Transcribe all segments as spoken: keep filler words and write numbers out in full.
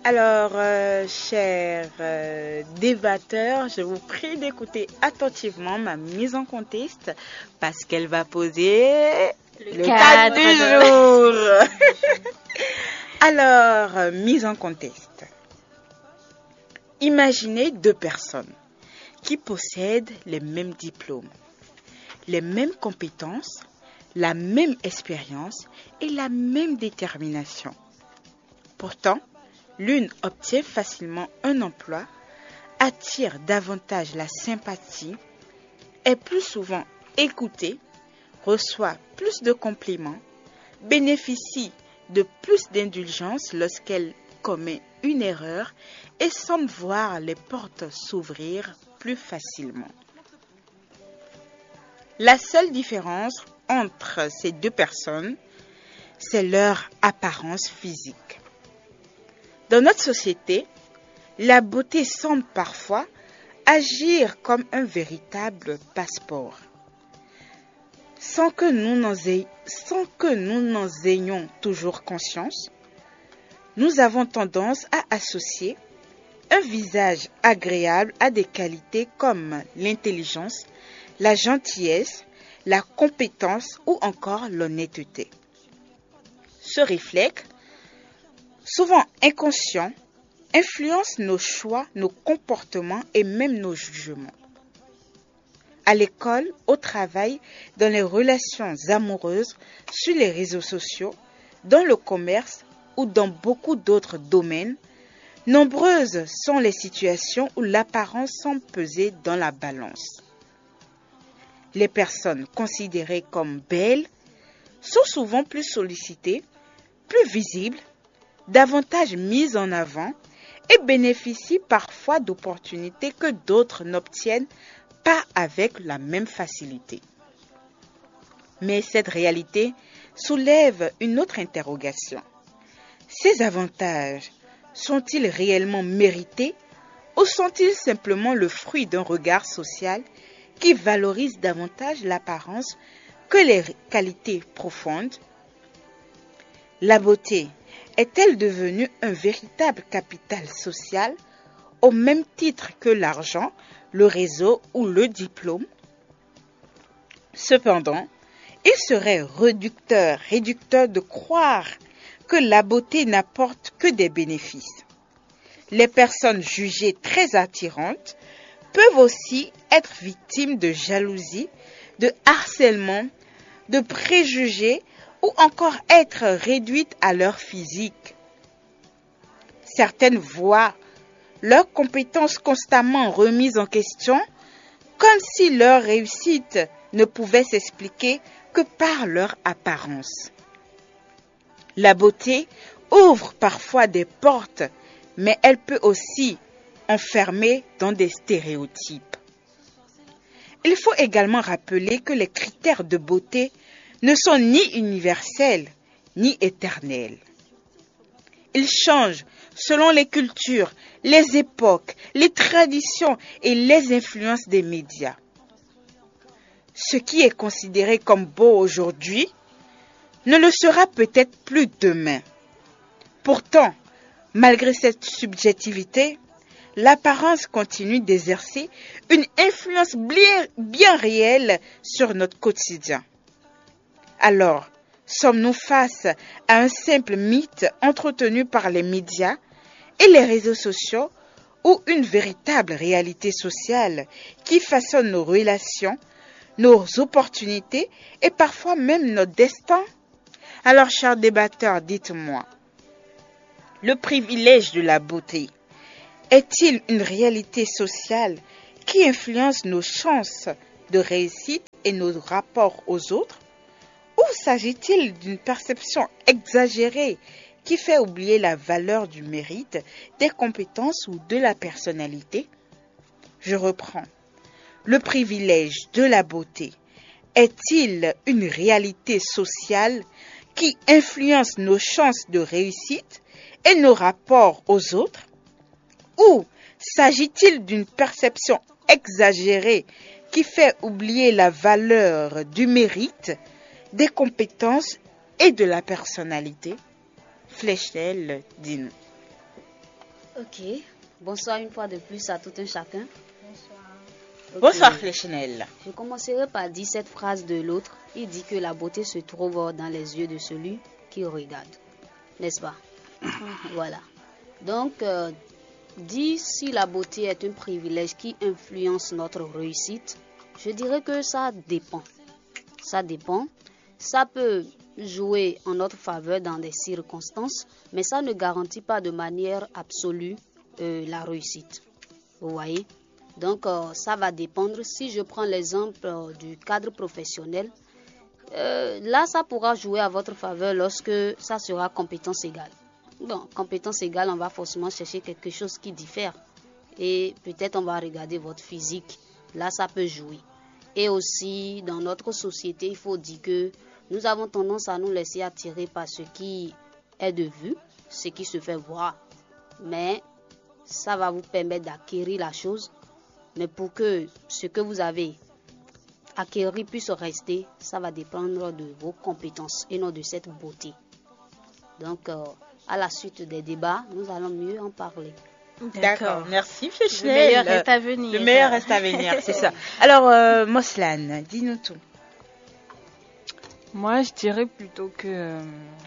Alors, euh, chers euh, débatteurs, je vous prie d'écouter attentivement ma mise en contexte parce qu'elle va poser le, le cas du jour. Alors, euh, mise en contexte. Imaginez deux personnes qui possèdent les mêmes diplômes, les mêmes compétences, la même expérience et la même détermination. Pourtant, l'une obtient facilement un emploi, attire davantage la sympathie, est plus souvent écoutée, reçoit plus de compliments, bénéficie de plus d'indulgence lorsqu'elle commet une erreur et semble voir les portes s'ouvrir plus facilement. La seule différence entre ces deux personnes, c'est leur apparence physique. Dans notre société, la beauté semble parfois agir comme un véritable passeport. Sans que nous n'en ayons, sans que nous n'en ayons toujours conscience, nous avons tendance à associer un visage agréable à des qualités comme l'intelligence, la gentillesse, la compétence ou encore l'honnêteté. Ce réflexe, souvent inconscient, influence nos choix, nos comportements et même nos jugements. À l'école, au travail, dans les relations amoureuses, sur les réseaux sociaux, dans le commerce ou dans beaucoup d'autres domaines, nombreuses sont les situations où l'apparence semble peser dans la balance. Les personnes considérées comme belles sont souvent plus sollicitées, plus visibles, davantage mises en avant et bénéficient parfois d'opportunités que d'autres n'obtiennent pas avec la même facilité. Mais cette réalité soulève une autre interrogation. Ces avantages sont-ils réellement mérités ou sont-ils simplement le fruit d'un regard social qui valorise davantage l'apparence que les qualités profondes? La beauté est-elle devenue un véritable capital social au même titre que l'argent, le réseau ou le diplôme? Cependant, il serait réducteur, réducteur de croire que la beauté n'apporte que des bénéfices. Les personnes jugées très attirantes peuvent aussi être victimes de jalousie, de harcèlement, de préjugés ou encore être réduites à leur physique. Certaines voient leurs compétences constamment remises en question, comme si leur réussite ne pouvait s'expliquer que par leur apparence. La beauté ouvre parfois des portes, mais elle peut aussi enfermer dans des stéréotypes. Il faut également rappeler que les critères de beauté ne sont ni universels ni éternels. Ils changent selon les cultures, les époques, les traditions et les influences des médias. Ce qui est considéré comme beau aujourd'hui ne le sera peut-être plus demain. Pourtant, malgré cette subjectivité, l'apparence continue d'exercer une influence bien, bien réelle sur notre quotidien. Alors, sommes-nous face à un simple mythe entretenu par les médias et les réseaux sociaux ou une véritable réalité sociale qui façonne nos relations, nos opportunités et parfois même notre destin? Alors, chers débatteurs, dites-moi, le privilège de la beauté est-il une réalité sociale qui influence nos chances de réussite et nos rapports aux autres? Ou s'agit-il d'une perception exagérée qui fait oublier la valeur du mérite, des compétences ou de la personnalité? Je reprends. Le privilège de la beauté est-il une réalité sociale qui influence nos chances de réussite et nos rapports aux autres? Ou s'agit-il d'une perception exagérée qui fait oublier la valeur du mérite, des compétences et de la personnalité? Fleschel, dis-nous. Ok. Bonsoir une fois de plus à tout un chacun. Okay. Bonsoir Fléchenel. Je commencerai par dire cette phrase de l'autre. Il dit que la beauté se trouve dans les yeux de celui qui regarde. N'est-ce pas? Voilà. Donc, euh, dire si la beauté est un privilège qui influence notre réussite, je dirais que ça dépend. Ça dépend. Ça peut jouer en notre faveur dans des circonstances, mais ça ne garantit pas de manière absolue euh, la réussite. Vous voyez? Donc, euh, ça va dépendre. Si je prends l'exemple euh, du cadre professionnel, euh, là, ça pourra jouer à votre faveur lorsque ça sera compétence égale. Bon, compétence égale, on va forcément chercher quelque chose qui diffère. Et peut-être on va regarder votre physique. Là, ça peut jouer. Et aussi, dans notre société, il faut dire que nous avons tendance à nous laisser attirer par ce qui est de vue, ce qui se fait voir. Mais ça va vous permettre d'acquérir la chose. Mais pour que ce que vous avez acquéri puisse rester, ça va dépendre de vos compétences et non de cette beauté. Donc, euh, à la suite des débats, nous allons mieux en parler. D'accord, merci Fléchenel. Le meilleur reste à venir. Le meilleur reste à venir, c'est ça. Alors, euh, Moslan, dis-nous tout. Moi, je dirais plutôt que euh,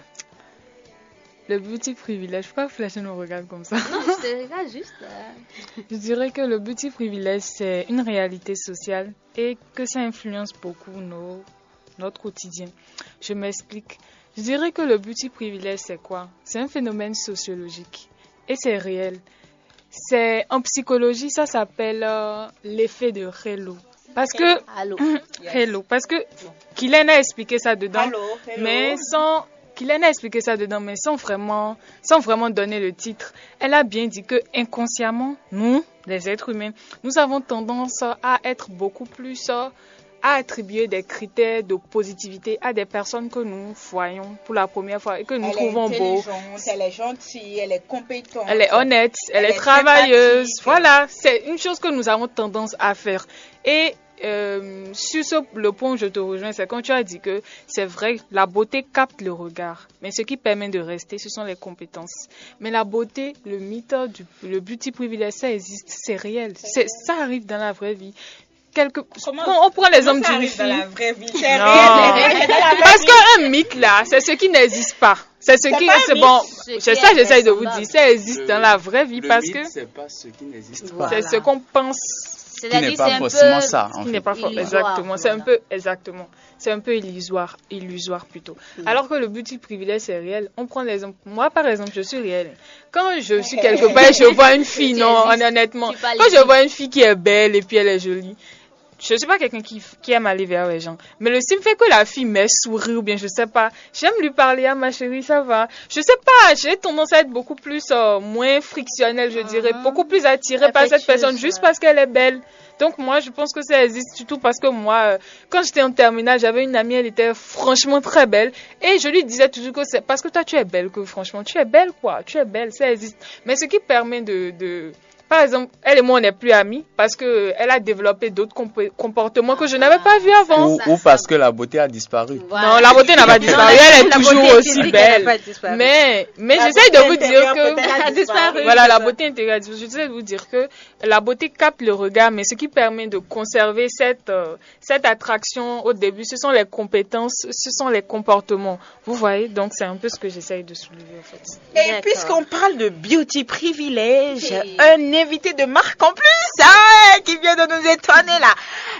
le petit privilège. Pourquoi Fléchenel nous regarde comme ça? Non, je te regarde juste. Euh... Je dirais que le petit privilège, c'est une réalité sociale et que ça influence beaucoup nos, notre quotidien. Je m'explique. Je dirais que le petit privilège, c'est quoi? C'est un phénomène sociologique et c'est réel. C'est en psychologie, ça s'appelle euh, l'effet de Hello. Parce que Hello. Hello, parce que Kylian a expliqué ça dedans, Hello, hello. mais sans Kylian a expliqué ça dedans, mais sans vraiment, sans vraiment donner le titre. Elle a bien dit que inconsciemment, nous, les êtres humains, nous avons tendance à être beaucoup plus euh, à attribuer des critères de positivité à des personnes que nous voyons pour la première fois et que nous elle trouvons beaux. Elle est gentille, elle est compétente. Elle est honnête, elle, elle est, est travailleuse. Voilà, c'est une chose que nous avons tendance à faire. Et euh, sur ce, le point où je te rejoins, c'est quand tu as dit que c'est vrai, la beauté capte le regard. Mais ce qui permet de rester, ce sont les compétences. Mais la beauté, le mythe, du, le beauty privilège, ça existe, c'est réel. C'est, ça arrive dans la vraie vie. Quelque... Comment, on prend l'exemple d'une fille. Dans la vraie vie, c'est non. réel. Parce qu'un mythe là, c'est ce qui n'existe pas. C'est ce c'est qui, c'est bon. C'est ça, j'essaye de vous semblable. dire. Ça existe le, dans la vraie vie le parce mythe, que c'est pas ce qui n'existe voilà. pas. C'est ce qu'on pense. Ce qui n'est pas forcément ça. En Ce qui fait. n'est pas for... exactement. C'est un peu exactement. C'est un peu illusoire, illusoire plutôt. Mm. Alors que le but du privilège c'est réel. On prend l'exemple. Moi par exemple, je suis réel. Quand je suis quelque part, je vois une fille. Non, honnêtement, quand je vois une fille qui est belle et puis elle est jolie. Je ne suis pas quelqu'un qui, qui aime aller vers les gens. Mais le simple fait que la fille me sourit ou bien je sais pas, j'aime lui parler à ma chérie, ça va. Je sais pas, j'ai tendance à être beaucoup plus, euh, moins frictionnelle, je dirais, uh-huh. beaucoup plus attirée par cette personne juste ouais. parce qu'elle est belle. Donc moi, je pense que ça existe surtout parce que moi, euh, quand j'étais en terminale, j'avais une amie, elle était franchement très belle. Et je lui disais toujours que c'est parce que toi, tu es belle que franchement, tu es belle quoi, tu es belle, ça existe. Mais ce qui permet de... de Par exemple, elle et moi, on n'est plus amis parce qu'elle a développé d'autres comp- comportements que je n'avais pas vus avant. Ou, ou parce que la beauté a disparu. Voilà. Non, la beauté n'a pas disparu. Elle est toujours aussi belle. Mais, mais j'essaye de vous dire que... a disparu. Voilà, la beauté intérieure. J'essaie de vous dire que la beauté capte le regard, mais ce qui permet de conserver cette, euh, cette attraction au début, ce sont les compétences, ce sont les comportements. Vous voyez? Donc, c'est un peu ce que j'essaye de soulever, en fait. Et D'accord. puisqu'on parle de beauty privilège, oui. un invité de marque en plus, hein, qui vient de nous étonner là.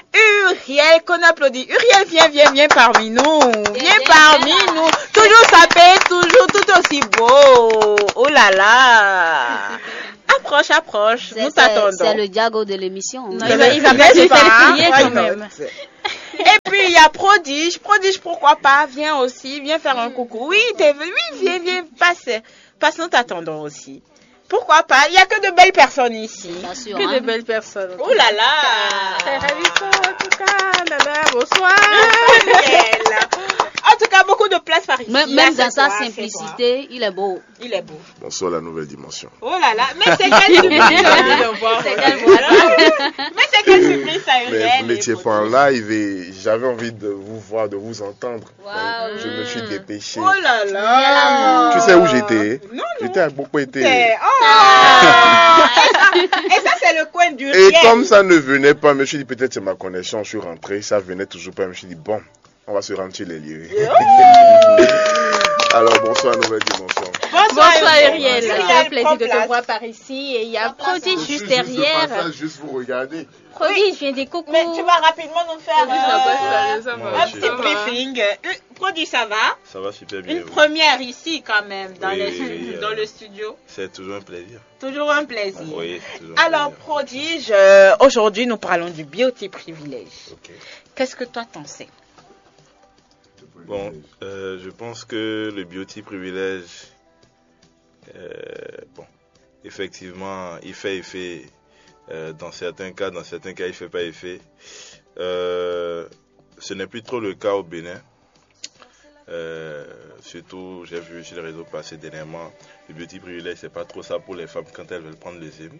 Uriel, qu'on applaudit. Uriel, viens, viens, viens parmi nous. Viens parmi nous. Toujours sapé, toujours tout aussi beau. Oh là là. Approche, approche. C'est, nous t'attendons. C'est le Diago de l'émission. Non, il va, il va pas s'écrier quand même. Et puis il y a Prodige. Prodige, pourquoi pas? Viens aussi, viens faire un coucou. Oui, t'es venu. Oui, viens, viens, passe. Passe, nous t'attendons aussi. Pourquoi pas? Il n'y a que de belles personnes ici. Sûr, que hein. de belles personnes. Oh là là. Très ravissant en tout cas. Nana, bonsoir. En tout cas, beaucoup de place par ici. Même, même dans sa simplicité, il est beau. Il est beau. Bonsoir, la nouvelle dimension. Oh là là, mais c'est quelle surprise. C'est quelle Mais c'est quelle surprise, ça, Uriel. Mais vous n'étiez pas en live et j'avais envie de vous voir, de vous entendre. Wow. Donc, je me suis dépêché. Oh là là. Tu sais où j'étais? Non, non. J'étais à Bokwete. Oh. Ah. Et ça, c'est le coin du Et comme ça ne venait pas, je me suis dit peut-être c'est ma connexion, je suis rentré, ça venait toujours pas, je me suis dit bon, on va se rendre chez les lieux. Alors bonsoir nouvelle dimension. Bonsoir, bonsoir Uriel, c'est un plaisir de te voir par ici et il y a Prodige juste derrière. Je suis juste vous regarder. Prodige, je viens des coucous. Mais tu vas rapidement nous faire euh, un petit briefing. Prodige, ça va? Ça va super bien. Une première ici quand même dans, oui, les, oui, dans euh, le studio. C'est toujours un plaisir. Toujours un plaisir. Oui, toujours un Alors plaisir. Prodige, euh, aujourd'hui nous parlons du beauty privilège. Okay. Qu'est-ce que toi t'en sais? Bon, euh, je pense que le beauty privilège, euh, bon, effectivement, il fait effet euh, dans certains cas, dans certains cas, il fait pas effet. Euh, ce n'est plus trop le cas au Bénin. Euh, surtout, j'ai vu sur les réseaux passer dernièrement, le beauty privilège, c'est pas trop ça pour les femmes quand elles veulent prendre le zim.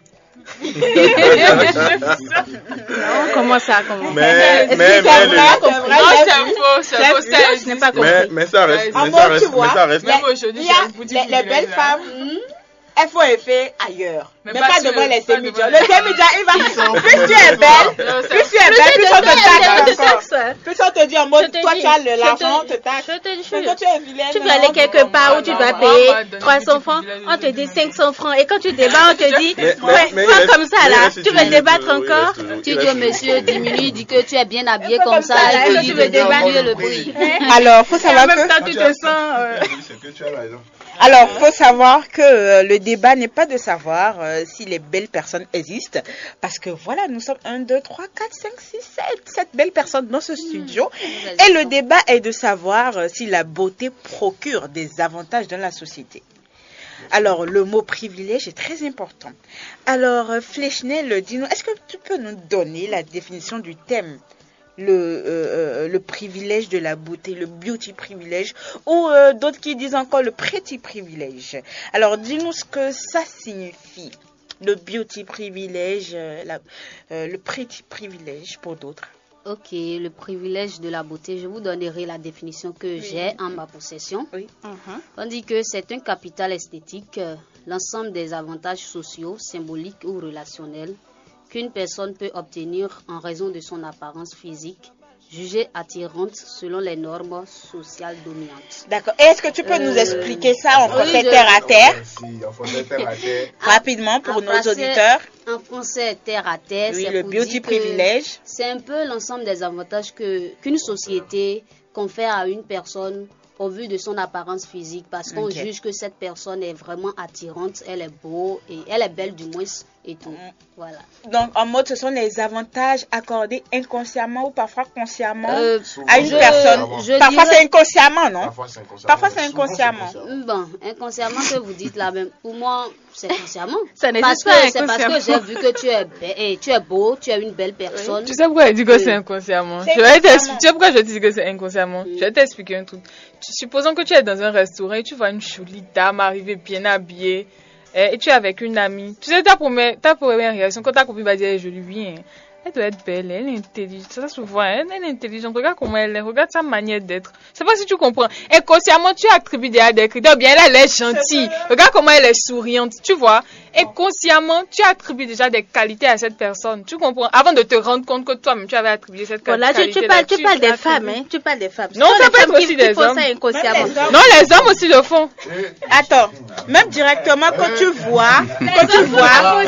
Non, comment ça, comment ça? Mais, mais, mais, vrai, le- c'est vrai, Non, j'ai c'est vu. faux, c'est J'ai faux, vu. ça Je n'ai pas compris. mais, mais ça reste, En mais mode, ça tu reste, vois, mais ça reste. les- Même aujourd'hui, il y a j'ai une boutique les, les privilège, belles hein. femmes, elles font effet ailleurs. Mais, Mais pas, pas sur devant le- les pas sémidias. devant Le les- sémidia, il va. Plus tu es belle, Non, plus c'est- tu es belle, plus on te taxe encore. taxe. Plus on te dit en mode, Je te toi dis, tu as je le- te l'argent, on dis, te taxe. je te Mais jure. toi tu es vilaine. Tu vas aller non? quelque part où tu dois on payer va donner trois cents des francs, privilèges, on te des dit privilèges. cinq cents francs. Et quand tu débats, on te dit, Mais- mais- ouais, mais il prends reste- comme ça mais il là. reste Tu veux toujours- débattre oui, il reste encore? toujours- Tu il dis reste au monsieur, toujours- diminue, il dit que tu es bien habillé Un peu comme comme ça, ça, là, il et te dit tu de veux débattre. diminuer le prix. Alors, faut Et en savoir même que. temps, tu te sens. euh, C'est que tu as raison. Alors, faut savoir que euh, le débat n'est pas de savoir euh, si les belles personnes existent, parce que voilà, nous sommes un, deux, trois, quatre, cinq, six, sept, sept belles personnes dans ce studio, et le débat est de savoir euh, si la beauté procure des avantages dans la société. Alors, le mot privilège est très important. Alors, euh, Flechnel, dis-nous, est-ce que tu peux nous donner la définition du thème? Le, euh, euh, le privilège de la beauté, le beauty privilège, ou euh, d'autres qui disent encore le pretty privilège. Alors, dis-nous ce que ça signifie, le beauty privilège, euh, la- euh, le pretty privilège pour d'autres. Ok, le privilège de la beauté, je vous donnerai la définition que j'ai en ma possession. Oui. On dit que c'est un capital esthétique, euh, l'ensemble des avantages sociaux, symboliques ou relationnels qu'une personne peut obtenir en raison de son apparence physique, jugée attirante selon les normes sociales dominantes. D'accord. Et est-ce que tu peux Euh, nous expliquer ça en oui, français je- terre à terre, Merci, en français, terre à terre. rapidement pour En nos français- auditeurs? En français, terre à terre, Oui, c'est le pour beauty dire que privilège. c'est un peu l'ensemble des avantages que qu'une société confère à une personne au vu de son apparence physique, parce qu'on Ok. juge que cette personne est vraiment attirante, elle est beau et elle est belle du moins et tout. Voilà. Donc, en mode, ce sont les avantages accordés inconsciemment ou parfois consciemment Euh, à une je- personne. je Parfois, dirais- c'est inconsciemment, non? Parfois c'est inconsciemment. Parfois, c'est mais souvent, inconsciemment. consciemment. Bon, inconsciemment que vous dites là même, pour moi, c'est consciemment. Ça Parce n'existe que pas c'est parce que inconsciemment. j'ai vu que tu es, be- et tu es beau, tu es une belle personne. Tu sais pourquoi elle dit que c'est inconsciemment? C'est Je vais inconsciemment. t'expliquer. Tu sais pourquoi je te dis que c'est inconsciemment? Je vais t'expliquer un truc. Tu- Supposons que tu es dans un restaurant et tu vois une jolie dame arriver bien habillée eh, et tu es avec une amie. Tu sais, ta première, ta première réaction, quand ta copine va dire elle est jolie, oui, hein, elle doit être belle, elle est intelligente. Ça se voit, elle, elle est intelligente. Regarde comment elle est, regarde sa manière d'être. Je sais pas si tu comprends. Inconsciemment, tu attribues déjà des critères. Bien, elle, elle est gentille. Regarde comment elle est souriante. Tu vois? Inconsciemment, tu attribues déjà des qualités à cette personne. Tu comprends? Avant de te rendre compte que toi-même, tu avais attribué cette Bon, là, tu, qualité. tu parles, tu parles des femmes, hein. Tu parles des femmes. Non, Ce sont ça les peut être femmes qui- aussi qui des font hommes. ça inconsciemment. Même les hommes. Non, les hommes aussi le font. Attends, même directement quand tu vois, quand tu vois,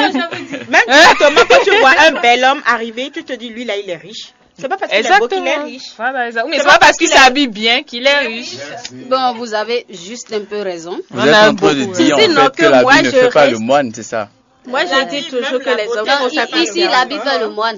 même directement quand tu vois un bel homme arriver, tu te dis lui là il est riche. C'est pas parce qu'il est beau qu'il est Exactement. riche. Voilà, exact. Mais C'est c'est pas pas parce qu'il qu'il est- s'habille bien qu'il est riche. Bon, vous avez juste un peu raison. Vous On êtes a en train de beaucoup, dire en Sinon fait que que la moi, vie ne je fait pas le reste- moine, c'est ça. Moi, je dis toujours que les hommes Non, font ça i- ici, l'habit fait le moine.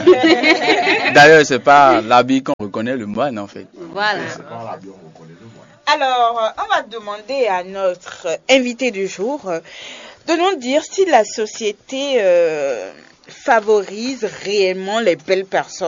D'ailleurs, c'est pas l'habit qu'on reconnaît le moine en fait. Voilà. Par la bio, on connaît le moine. Alors, euh, on va demander à notre euh, invité du jour euh, de nous dire si la société euh, favorise réellement les belles personnes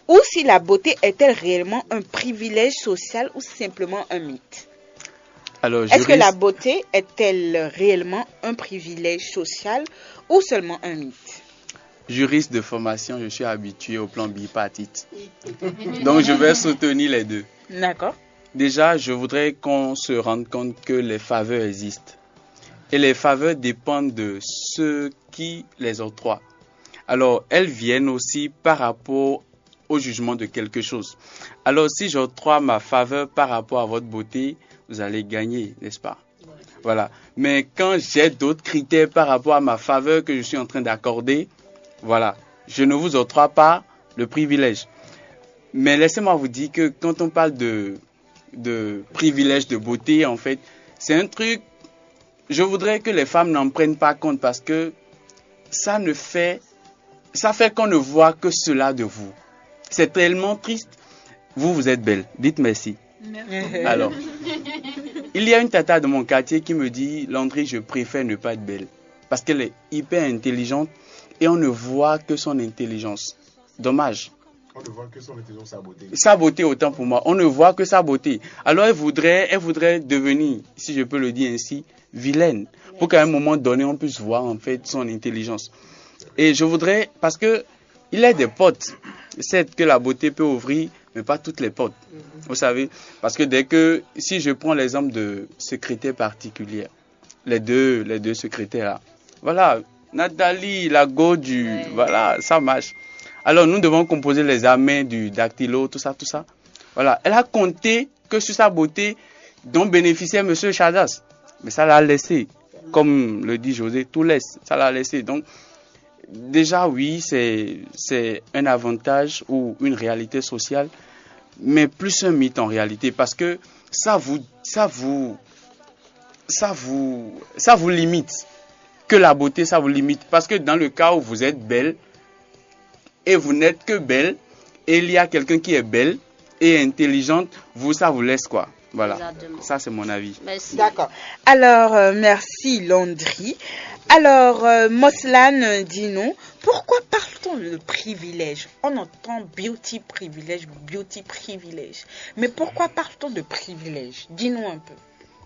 ou si la beauté est-elle réellement un privilège social ou simplement un mythe. Alors, Est-ce juriste, que la beauté est-elle réellement un privilège social ou seulement un mythe? juriste de formation, je suis habitué au plan bipartite. Donc, je vais soutenir les deux. D'accord. Déjà, je voudrais qu'on se rende compte que les faveurs existent. Et les faveurs dépendent de ceux qui les octroient. Alors, elles viennent aussi par rapport au jugement de quelque chose. Alors, si j'octroie ma faveur par rapport à votre beauté, vous allez gagner, n'est-ce pas? Voilà. Mais quand j'ai d'autres critères par rapport à ma faveur que je suis en train d'accorder, voilà, je ne vous octroie pas le privilège. Mais laissez-moi vous dire que quand on parle de, de privilège de beauté, en fait, c'est un truc, je voudrais que les femmes n'en prennent pas compte parce que ça ne fait, ça fait qu'on ne voit que cela de vous. C'est tellement triste. Vous, vous êtes belle. Dites merci. Merci. Alors, il y a une tata de mon quartier qui me dit, Landry, je préfère ne pas être belle. Parce qu'elle est hyper intelligente et on ne voit que son intelligence. Dommage. On ne voit que son intelligence, sa beauté. Sa beauté, autant pour moi. On ne voit que sa beauté. Alors, elle voudrait, elle voudrait devenir, si je peux le dire ainsi, vilaine. Pour qu'à un moment donné, on puisse voir en fait son intelligence. Et je voudrais, parce que il a des portes. C'est que la beauté peut ouvrir, mais pas toutes les portes. Vous savez, parce que dès que, si je prends l'exemple de secrétaires particulières, les deux, les deux secrétaires là, voilà, Nathalie, la go du, ouais. Voilà, ça marche. Alors nous devons composer les amens du dactylo, tout ça, tout ça. Voilà, elle a compté que sur sa beauté dont bénéficiait Monsieur Chadas, mais ça l'a laissé, comme le dit José, tout laisse, ça l'a laissé. Donc déjà oui, c'est c'est un avantage ou une réalité sociale, mais plus un mythe en réalité, parce que ça vous ça vous ça vous ça vous limite. Que la beauté, ça vous limite. Parce que dans le cas où vous êtes belle, et vous n'êtes que belle, et il y a quelqu'un qui est belle et intelligente, vous, ça vous laisse quoi. Voilà. Exactement. Ça, c'est mon avis. Merci. D'accord. Alors, euh, merci Landry. Alors, euh, Moslan, euh, dis-nous, pourquoi parle-t-on de privilège? On entend beauty privilège, beauty privilège. Mais pourquoi parle-t-on de privilège? Dis-nous un peu.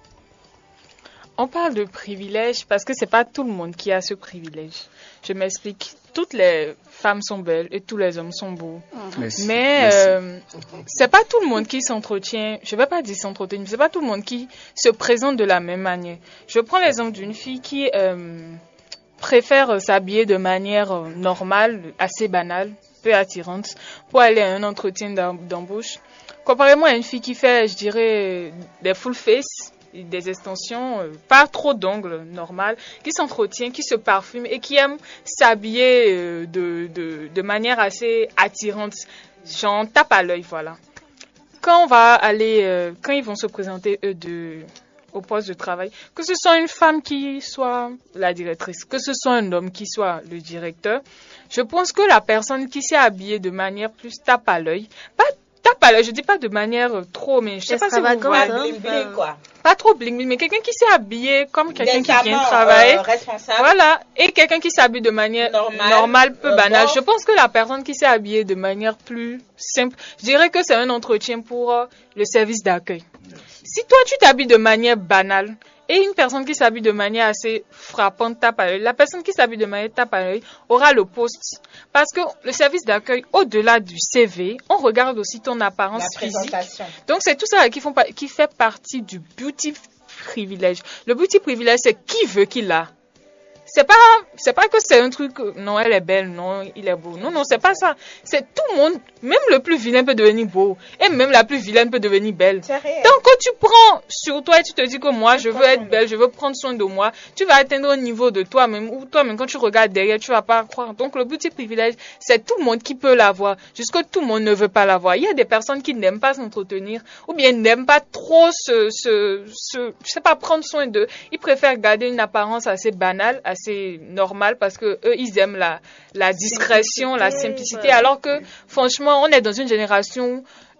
On parle de privilège parce que c'est pas tout le monde qui a ce privilège. Je m'explique. Toutes les femmes sont belles et tous les hommes sont beaux. Merci. Mais euh, c'est pas tout le monde qui s'entretient. Je vais pas dire s'entretient, mais c'est pas tout le monde qui se présente de la même manière. Je prends l'exemple d'une fille qui euh, préfère s'habiller de manière normale, assez banale, peu attirante, pour aller à un entretien d'embauche. Comparément à une fille qui fait, je dirais, des full face, des extensions, euh, pas trop d'ongles, normal, qui s'entretient, qui se parfume et qui aime s'habiller euh, de, de, de manière assez attirante. J'en tape à l'œil, voilà. Quand on va aller, euh, quand ils vont se présenter eux de, au poste de travail, que ce soit une femme qui soit la directrice, que ce soit un homme qui soit le directeur, je pense que la personne qui s'est habillée de manière plus tape à l'œil, pas tape à l'œil, je dis pas de manière trop, mais je sais pas si vous voyez, bling bling, quoi. Pas trop bling bling, mais quelqu'un qui s'est habillé comme quelqu'un qui vient euh, travailler, responsable. Voilà, et quelqu'un qui s'habille de manière normale, normale, peu euh, banale. bon. Je pense que la personne qui s'est habillée de manière plus simple, je dirais que c'est un entretien pour euh, le service d'accueil. Si toi tu t'habilles de manière banale, et une personne qui s'habille de manière assez frappante tape à l'œil, la personne qui s'habille de manière tape à l'œil aura le poste. Parce que le service d'accueil, au-delà du C V, on regarde aussi ton apparence physique. Donc c'est tout ça qui, font, qui fait partie du beauty privilège. Le beauty privilège, c'est qui veut qu'il a. C'est pas, c'est pas que c'est un truc, non, elle est belle, non, il est beau. Non, non, c'est pas ça. C'est tout le monde, même le plus vilain peut devenir beau. Et même la plus vilaine peut devenir belle. Donc, quand tu prends sur toi et tu te dis que moi, je veux être belle, je veux prendre soin de moi, tu vas atteindre au niveau de toi-même, ou toi-même, quand tu regardes derrière, tu vas pas croire. Donc, le petit privilège, c'est tout le monde qui peut l'avoir, jusqu'à tout le monde ne veut pas l'avoir. Il y a des personnes qui n'aiment pas s'entretenir, ou bien n'aiment pas trop se, se, se, je sais pas, prendre soin d'eux. Ils préfèrent garder une apparence assez banale, assez normal, parce que eux ils aiment la la discrétion, la simplicité, alors que franchement on est dans une génération